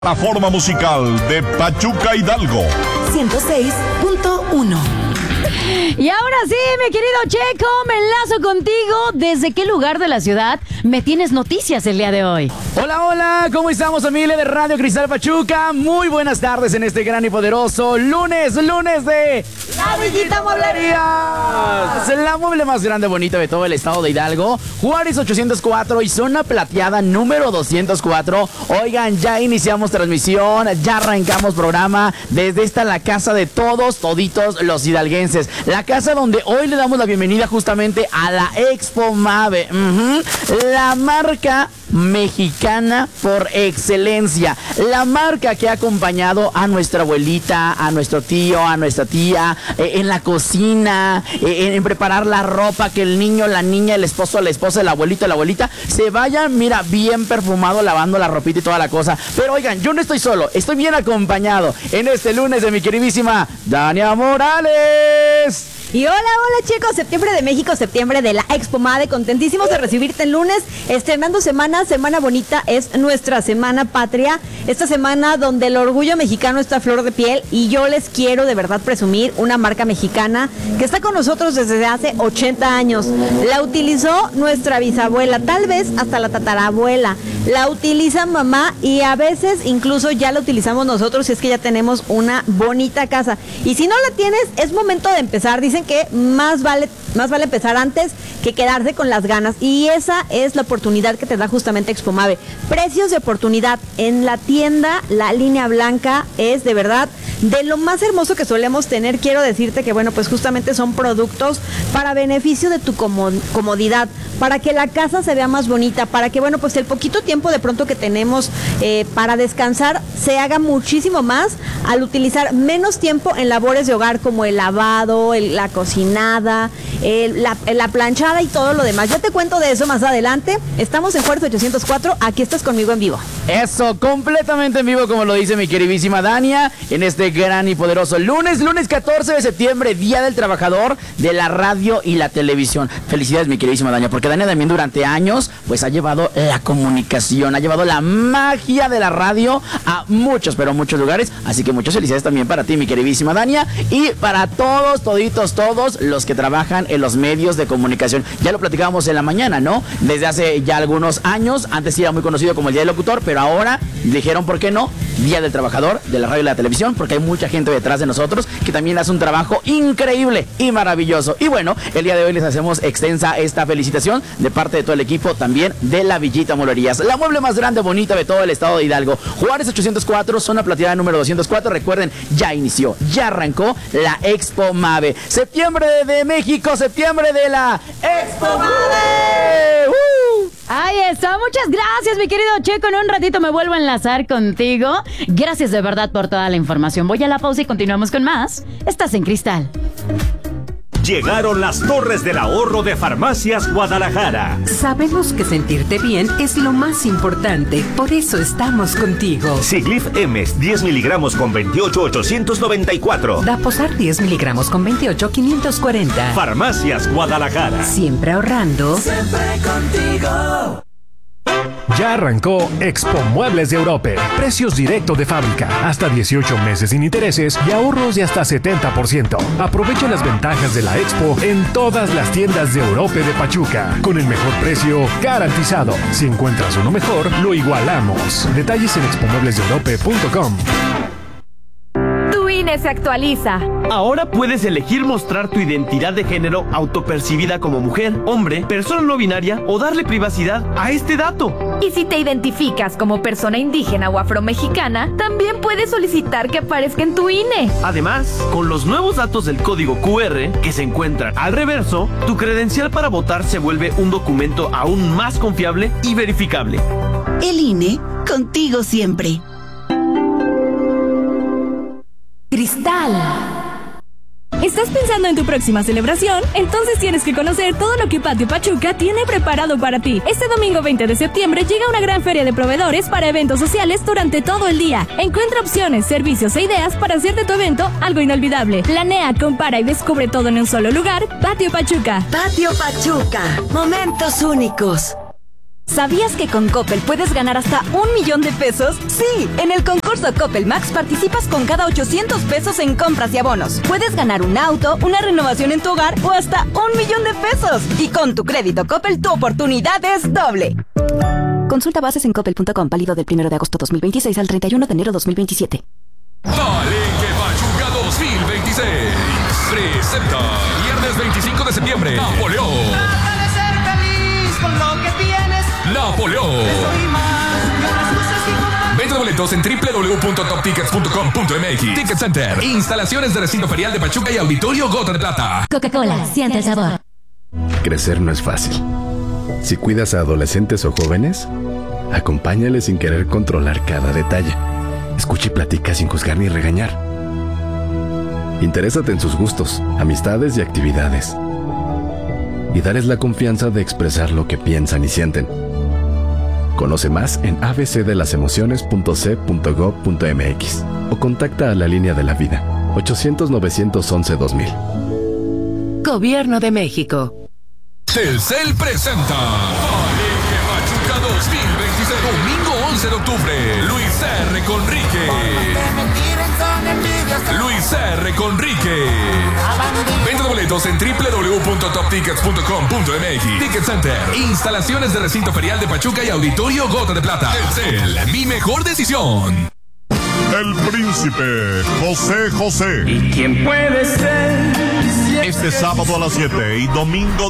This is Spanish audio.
La forma musical de Pachuca Hidalgo 106.1. Y ahora sí, mi querido Checo, me enlazo contigo. ¿Desde qué lugar de la ciudad me tienes noticias el día de hoy? Hola, hola, ¿cómo estamos, familia de Radio Cristal Pachuca? Muy buenas tardes en este gran y poderoso lunes de La Villita Mueblerías, la mueble más grande, bonita de todo el estado de Hidalgo. Juárez 804 y zona plateada número 204. Oigan, ya iniciamos transmisión, ya arrancamos programa desde esta la casa de todos, toditos los hidalguenses. La casa donde hoy le damos la bienvenida justamente a la Expo Mave. La marca mexicana por excelencia, la marca que ha acompañado a nuestra abuelita, a nuestro tío, a nuestra tía, en la cocina, en preparar la ropa, que el niño, la niña, el esposo, la esposa, el abuelito, la abuelita se vayan, mira, bien perfumado, lavando la ropita y toda la cosa. Pero oigan, yo no estoy solo, estoy bien acompañado en este lunes de mi queridísima Dania Morales. Y hola, chicos, septiembre de México, septiembre de la Expo Mave, contentísimos de recibirte el lunes, estrenando semana bonita, es nuestra semana patria, esta semana donde el orgullo mexicano está a flor de piel, y yo les quiero de verdad presumir una marca mexicana que está con nosotros desde hace 80 años, la utilizó nuestra bisabuela, tal vez hasta la tatarabuela, la utiliza mamá y a veces incluso ya la utilizamos nosotros si es que ya tenemos una bonita casa, y si no la tienes, es momento de empezar. Dicen que más vale empezar antes que quedarse con las ganas, y esa es la oportunidad que te da justamente Expo Mave. Precios de oportunidad en la tienda, la línea blanca es de verdad de lo más hermoso que solemos tener. Quiero decirte que bueno, pues justamente son productos para beneficio de tu comodidad, para que la casa se vea más bonita, para que bueno, pues el poquito tiempo de pronto que tenemos para descansar se haga muchísimo más al utilizar menos tiempo en labores de hogar como el lavado, la cocinada, la planchada y todo lo demás. Yo te cuento de eso más adelante. Estamos en Juárez 804, aquí estás conmigo en vivo. Eso, completamente en vivo, como lo dice mi queridísima Dania, en este gran y poderoso lunes 14 de septiembre, Día del Trabajador de la radio y la televisión. Felicidades, mi queridísima Dania, porque Dania también durante años pues ha llevado la comunicación, ha llevado la magia de la radio a muchos, pero muchos lugares, así que muchas felicidades también para ti, mi queridísima Dania, y para todos los que trabajan en los medios de comunicación. Ya lo platicábamos en la mañana, ¿no? Desde hace ya algunos años, antes era muy conocido como el Día del Locutor, pero ahora dijeron, ¿por qué no? Día del Trabajador de la radio y la televisión, porque hay mucha gente detrás de nosotros que también hace un trabajo increíble y maravilloso. Y bueno, el día de hoy les hacemos extensa esta felicitación de parte de todo el equipo también de la Villita Mueblerías, la mueble más grande, bonita de todo el estado de Hidalgo. Juárez 804, zona plateada número 204. Recuerden, ya inició, ya arrancó la Expo Mave. Septiembre de México, septiembre de la Expo Mave. Ahí está, muchas gracias, mi querido Checo. En un ratito me vuelvo a enlazar contigo. Gracias de verdad por toda la información. Voy a la pausa y continuamos con más. Estás en Cristal. Llegaron las Torres del Ahorro de Farmacias Guadalajara. Sabemos que sentirte bien es lo más importante, por eso estamos contigo. Siglif Emes 10 miligramos con 28,894. Daposar 10 miligramos con 28,540. Farmacias Guadalajara. Siempre ahorrando. Siempre contigo. Ya arrancó Expo Muebles de Europe. Precios directo de fábrica, hasta 18 meses sin intereses y ahorros de hasta 70%. Aprovecha las ventajas de la Expo en todas las tiendas de Europe de Pachuca, con el mejor precio garantizado. Si encuentras uno mejor, lo igualamos. Detalles en expomueblesdeeurope.com. Tu INE se actualiza. Ahora puedes elegir mostrar tu identidad de género autopercibida como mujer, hombre, persona no binaria o darle privacidad a este dato. Y si te identificas como persona indígena o afromexicana, también puedes solicitar que aparezca en tu INE. Además, con los nuevos datos del código QR que se encuentran al reverso, tu credencial para votar se vuelve un documento aún más confiable y verificable. El INE, contigo siempre. Cristal. ¿Estás pensando en tu próxima celebración? Entonces tienes que conocer todo lo que Patio Pachuca tiene preparado para ti. Este domingo 20 de septiembre llega una gran feria de proveedores para eventos sociales durante todo el día. Encuentra opciones, servicios e ideas para hacer de tu evento algo inolvidable. Planea, compara y descubre todo en un solo lugar. Patio Pachuca. Patio Pachuca. Momentos únicos. ¿Sabías que con Coppel puedes ganar hasta 1,000,000 de pesos? Sí, en el concurso Coppel Max participas con cada 800 pesos en compras y abonos. Puedes ganar un auto, una renovación en tu hogar o hasta 1,000,000 de pesos. Y con tu crédito Coppel, tu oportunidad es doble. Consulta bases en coppel.com, válido del 1 de agosto 2026 al 31 de enero 2027. Palenque Pachuca 2026 presenta viernes 25 de septiembre Napoleón. Trata de ser feliz con lo que tienes. Napoleón. Venta de boletos en www.toptickets.com.mx. Ticket Center. Instalaciones de recinto ferial de Pachuca y Auditorio Gota de Plata. Coca-Cola, siente el sabor. Crecer no es fácil. Si cuidas a adolescentes o jóvenes, acompáñales sin querer controlar cada detalle. Escucha y platica sin juzgar ni regañar. Interésate en sus gustos, amistades y actividades. Y dales la confianza de expresar lo que piensan y sienten. Conoce más en abcdelasemociones.c.gov.mx o contacta a la línea de la vida 800-911-2000. Gobierno de México. Telcel presenta Palenque Pachuca 2026, domingo 11 de octubre. Luis R. Conrique. Luis R. Conrique. Venta de boletos en www.toptickets.com.mx. Ticket Center. Instalaciones de recinto ferial de Pachuca y Auditorio Gota de Plata. Telcel, mi mejor decisión. El príncipe José José. ¿Y quién puede ser? Este sábado a las 7 y domingo